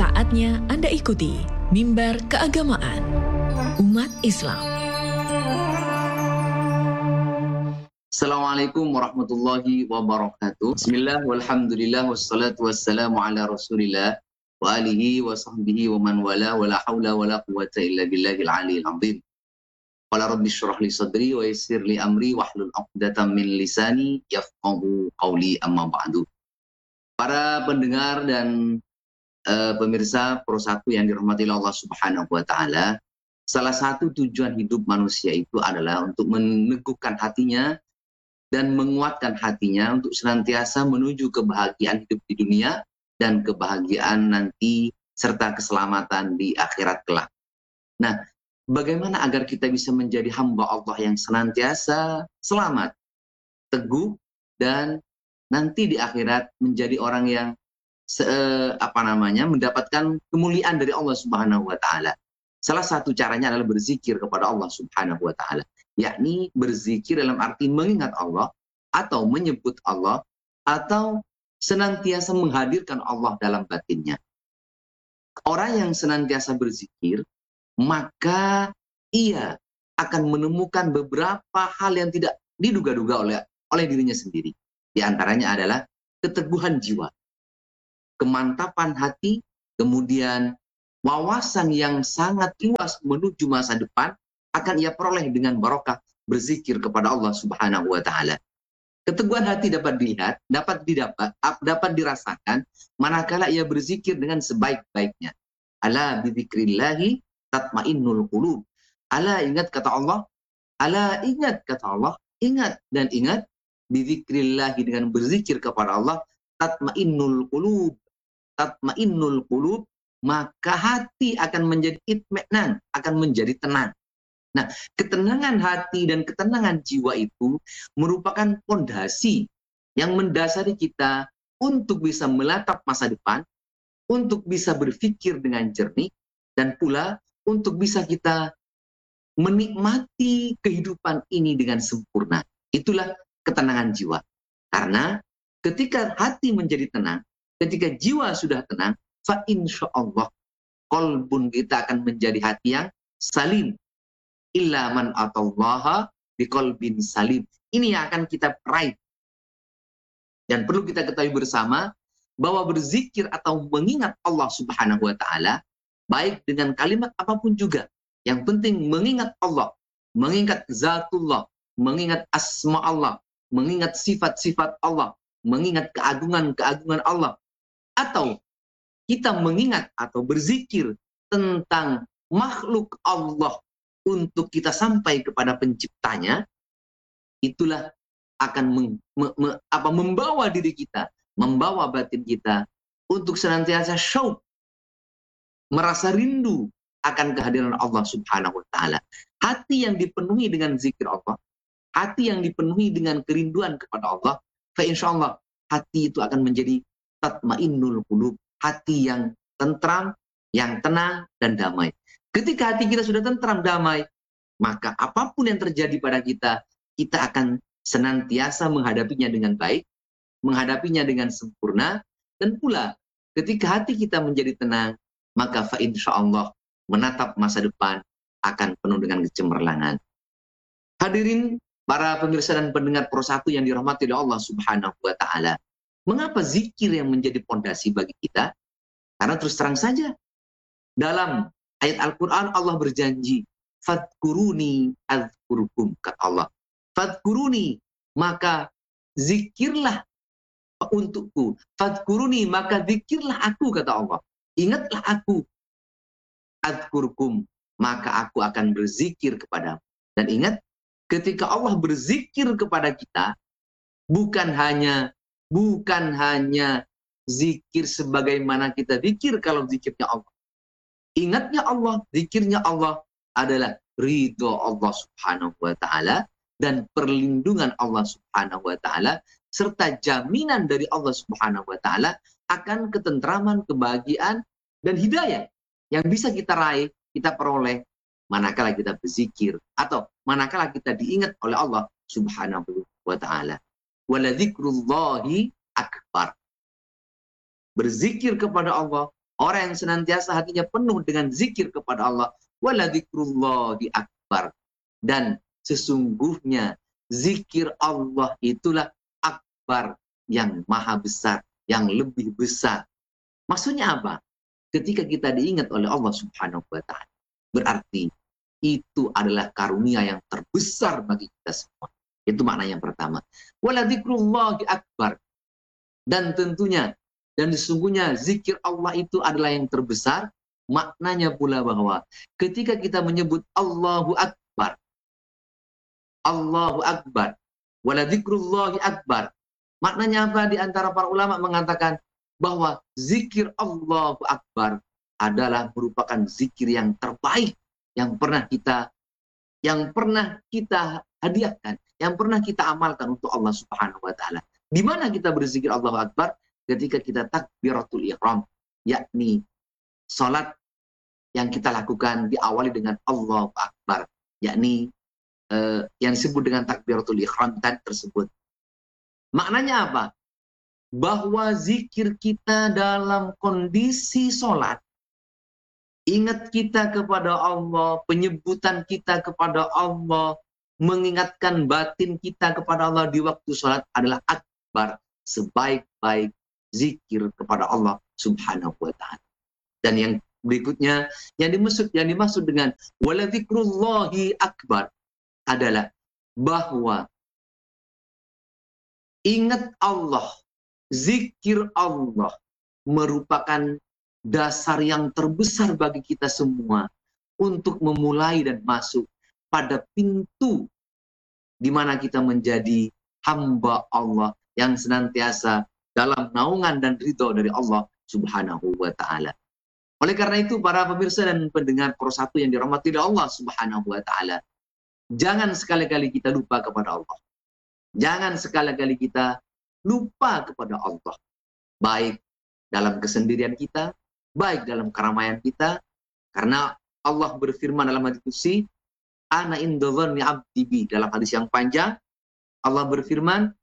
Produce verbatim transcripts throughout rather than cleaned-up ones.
Saatnya Anda ikuti Mimbar Keagamaan Umat Islam. Assalamualaikum warahmatullahi wabarakatuh. Bismillah walhamdulillah wassalatu wassalamu ala rasulillah wa alihi wa sahbihi wa man wala wa la hawla wa la quwata illa billahil aliyil azim. Qala rabbi syrah li sadri wa yassir li amri wahlul 'uqdatam min lisani yafqahu qawli, amma ba'du. Para pendengar dan uh, pemirsa Pro satu yang dirahmati Allah Subhanahu wa taala, salah satu tujuan hidup manusia itu adalah untuk meneguhkan hatinya dan menguatkan hatinya untuk senantiasa menuju kebahagiaan hidup di dunia dan kebahagiaan nanti serta keselamatan di akhirat kelak. Nah, bagaimana agar kita bisa menjadi hamba Allah yang senantiasa selamat, teguh, dan nanti di akhirat menjadi orang yang se, apa namanya mendapatkan kemuliaan dari Allah Subhanahu wa taala. Salah satu caranya adalah berzikir kepada Allah Subhanahu wa taala, yakni berzikir dalam arti mengingat Allah atau menyebut Allah atau senantiasa menghadirkan Allah dalam batinnya. Orang yang senantiasa berzikir, maka ia akan menemukan beberapa hal yang tidak diduga-duga oleh oleh dirinya sendiri. Di antaranya adalah keteguhan jiwa, kemantapan hati, kemudian wawasan yang sangat luas menuju masa depan akan ia peroleh dengan barokah berzikir kepada Allah Subhanahu wa taala. Keteguhan hati dapat dilihat, dapat didapat, dapat dirasakan manakala ia berzikir dengan sebaik-baiknya. Ala bidzikrillahi tatmainnul qulub. Ala, ingat kata Allah, ala, ingat kata Allah, ingat dan ingat, bidzikrillahi, dengan berzikir kepada Allah, tatmainnul qulub, tatmainnul qulub, maka hati akan menjadi itminan, akan menjadi tenang. Nah, ketenangan hati dan ketenangan jiwa itu merupakan fondasi yang mendasari kita untuk bisa menatap masa depan, untuk bisa berpikir dengan jernih, dan pula untuk bisa kita menikmati kehidupan ini dengan sempurna. Itulah ketenangan jiwa. Karena ketika hati menjadi tenang, ketika jiwa sudah tenang, fa insyaallah qalbun kita akan menjadi hati yang salim. Illa man atallaha biqalbin salim. Ini yang akan kita raih. Dan perlu kita ketahui bersama bahwa berzikir atau mengingat Allah Subhanahu wa taala baik dengan kalimat apapun juga, yang penting mengingat Allah, mengingat zatullah, mengingat asma Allah, mengingat sifat-sifat Allah, mengingat keagungan-keagungan Allah, atau kita mengingat atau berzikir tentang makhluk Allah untuk kita sampai kepada penciptanya, itulah akan meng, me, me, apa, membawa diri kita, membawa batin kita untuk senantiasa syauq, merasa rindu akan kehadiran Allah Subhanahu wa taala. Hati yang dipenuhi dengan zikir Allah, hati yang dipenuhi dengan kerinduan kepada Allah, fa insyaallah hati itu akan menjadi tatmainnul qulub, hati yang tentram, yang tenang dan damai. Ketika hati kita sudah tentram, damai, maka apapun yang terjadi pada kita, kita akan senantiasa menghadapinya dengan baik, menghadapinya dengan sempurna, dan pula ketika hati kita menjadi tenang, maka fa insyaallah menatap masa depan akan penuh dengan kecemerlangan. Hadirin para pemirsa dan pendengar Pro satu yang dirahmati oleh Allah Subhanahu wa taala. Mengapa zikir yang menjadi pondasi bagi kita? Karena terus terang saja, dalam ayat Al-Quran Allah berjanji, fadkuruni azkurkum, kata Allah. Fadkuruni, maka zikirlah untukku. Fadkuruni, maka zikirlah aku, kata Allah. Ingatlah aku. Azkurkum, maka aku akan berzikir kepadamu. Dan ingat, ketika Allah berzikir kepada kita, bukan hanya bukan hanya zikir sebagaimana kita zikir kalau zikirnya Allah. Ingatnya Allah, zikirnya Allah adalah ridho Allah Subhanahu wa taala dan perlindungan Allah Subhanahu wa taala serta jaminan dari Allah Subhanahu wa taala akan ketentraman, kebahagiaan dan hidayah yang bisa kita raih, kita peroleh manakala kita berzikir atau manakala kita diingat oleh Allah Subhanahu wa taala. Waladzikrullahi akbar. Berzikir kepada Allah, Orang yang senantiasa hatinya penuh dengan zikir kepada Allah. Waladzikrullahi akbar. Dan sesungguhnya zikir Allah itulah akbar, yang maha besar, yang lebih besar. Maksudnya apa? Ketika kita diingat oleh Allah Subhanahu wa Ta'ala, berarti itu adalah karunia yang terbesar bagi kita semua. Itu makna yang pertama. Waladzikrullahi akbar. Dan tentunya, dan sesungguhnya zikir Allah itu adalah yang terbesar. Maknanya pula bahwa ketika kita menyebut Allahu Akbar, Allahu Akbar, waladzikrullahi akbar. Maknanya apa? Di antara para ulama mengatakan bahwa zikir Allahu Akbar adalah merupakan zikir yang terbaik yang pernah kita yang pernah kita hadiahkan, yang pernah kita amalkan untuk Allah Subhanahu wa Ta'ala. Di mana kita berzikir Allahu Akbar? Ketika kita takbiratul ihram, yakni salat yang kita lakukan diawali dengan Allahu Akbar, yakni eh, yang disebut dengan takbiratul ihram tadi tersebut. Maknanya apa? Bahwa zikir kita dalam kondisi sholat, ingat kita kepada Allah, penyebutan kita kepada Allah, mengingatkan batin kita kepada Allah di waktu sholat adalah akbar, sebaik-baik zikir kepada Allah Subhanahu wa Ta'ala. Dan yang berikutnya, yang dimaksud, yang dimaksud dengan waladzikrullahi akbar adalah bahwa ingat Allah, zikir Allah merupakan dasar yang terbesar bagi kita semua untuk memulai dan masuk pada pintu di mana kita menjadi hamba Allah yang senantiasa dalam naungan dan ridho dari Allah Subhanahu wa Ta'ala. Oleh karena itu, para pemirsa dan pendengar Pro satu yang dirahmati oleh Allah Subhanahu wa Ta'ala, jangan sekali-kali kita lupa kepada Allah. Jangan sekali-kali kita lupa kepada Allah. Baik dalam kesendirian kita, baik dalam keramaian kita. Karena Allah berfirman dalam hadis qudsi, ana inda dhanni abdi bi, dalam hadis yang panjang, Allah berfirman,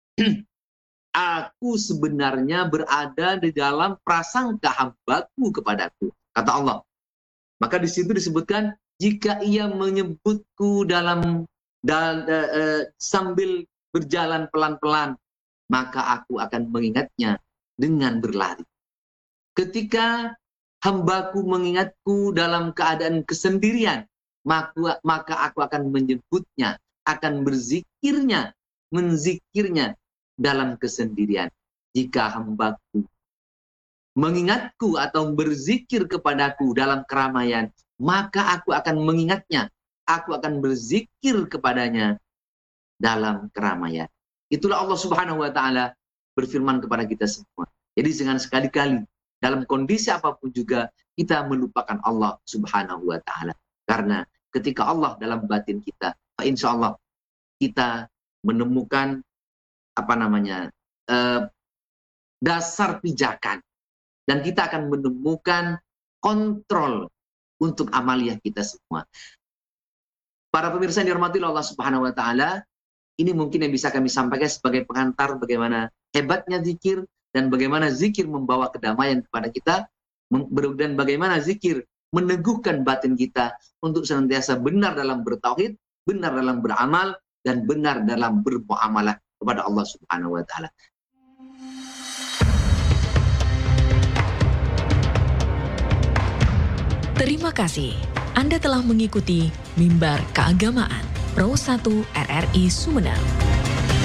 aku sebenarnya berada di dalam prasangka hambaku kepadaku, kata Allah. Maka di situ disebutkan, jika ia menyebutku dalam dan uh, sambil berjalan pelan-pelan, maka aku akan mengingatnya dengan berlari. Ketika hambaku mengingatku dalam keadaan kesendirian, maka, maka aku akan menyebutnya, akan berzikirnya, menzikirnya dalam kesendirian. Jika hambaku mengingatku atau berzikir kepadaku dalam keramaian, maka aku akan mengingatnya, aku akan berzikir kepadanya dalam keramaian. Itulah Allah Subhanahu wa Ta'ala berfirman kepada kita semua. Jadi jangan sekali-kali dalam kondisi apapun juga kita melupakan Allah Subhanahu wa Ta'ala. Karena ketika Allah dalam batin kita, insya Allah kita menemukan apa namanya eh, dasar pijakan, dan kita akan menemukan kontrol untuk amaliyah kita semua. Para pemirsa yang dirahmati Allah Subhanahu wa Ta'ala, ini mungkin yang bisa kami sampaikan sebagai pengantar bagaimana hebatnya zikir dan bagaimana zikir membawa kedamaian kepada kita, dan bagaimana zikir meneguhkan batin kita untuk senantiasa benar dalam bertauhid, benar dalam beramal, dan benar dalam bermuamalah kepada Allah Subhanahu wa Ta'ala. Terima kasih Anda telah mengikuti Mimbar Keagamaan Pro satu R R I Sumeneb.